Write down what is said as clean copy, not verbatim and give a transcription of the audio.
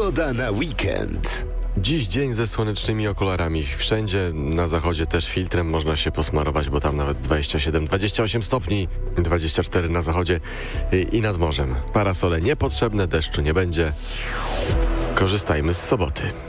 Pogoda na weekend. Dziś dzień ze słonecznymi okularami. Wszędzie na zachodzie też filtrem można się posmarować, bo tam nawet 27-28 stopni, 24 na zachodzie i nad morzem. Parasole niepotrzebne, deszczu nie będzie. Korzystajmy z soboty.